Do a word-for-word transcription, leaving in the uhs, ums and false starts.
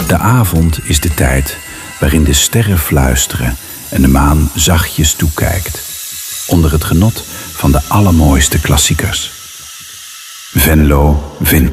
De avond is de tijd waarin de sterren fluisteren en de maan zachtjes toekijkt, onder het genot van de allermooiste klassiekers. Venlo Vintage.